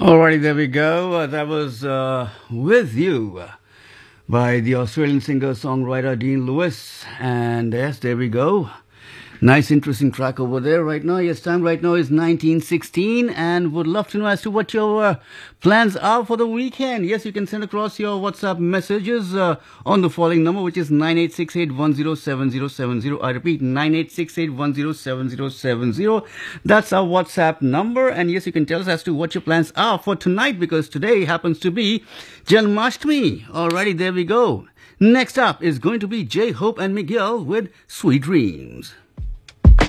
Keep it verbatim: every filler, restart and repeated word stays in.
Alrighty, there we go. Uh, that was uh, With You uh, by the Australian singer-songwriter Dean Lewis. And yes, there we go. Nice, interesting track over there right now. Yes, time right now is nineteen sixteen, and would love to know as to what your uh, plans are for the weekend. Yes, you can send across your WhatsApp messages uh, on the following number, which is nine eight six eight one zero seven zero seven zero. I repeat, nine eight six eight one zero seven zero seven zero. That's our WhatsApp number. And yes, you can tell us as to what your plans are for tonight, because today happens to be Janmashtami. Alrighty, there we go. Next up is going to be J Hope and Miguel with Sweet Dreams.